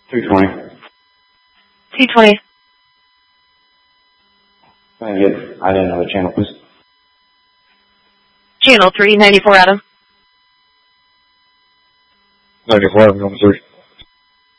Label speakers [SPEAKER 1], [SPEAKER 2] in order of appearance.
[SPEAKER 1] 220.
[SPEAKER 2] 220.
[SPEAKER 1] I didn't know the channel, please.
[SPEAKER 2] Channel 3, 94 Adam.
[SPEAKER 3] 94 Adam, 3.